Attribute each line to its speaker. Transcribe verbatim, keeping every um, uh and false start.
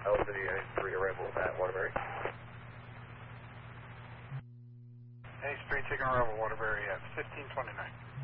Speaker 1: L City N H three arrival at Waterbury.
Speaker 2: N H three taking arrival Waterbury at fifteen twenty-nine.